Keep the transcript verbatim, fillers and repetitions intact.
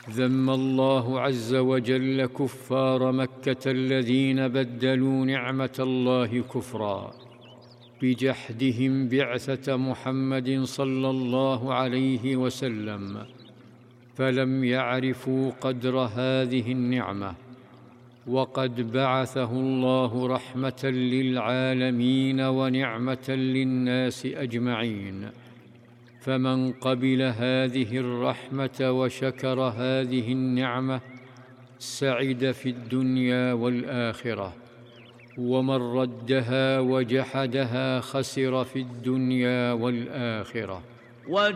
ذم الله عز وجل كفار مكة الذين بدلوا نعمة الله كفرا بجحدهم بعثة محمد صلى الله عليه وسلم، فلم يعرفوا قدر هذه النعمة، وقد بعثه الله رحمة للعالمين ونعمة للناس أجمعين. فمن قبل هذه الرحمة وشكر هذه النعمة سعد في الدنيا والآخرة، ومن ردها وجحدها خسر في الدنيا والآخرة.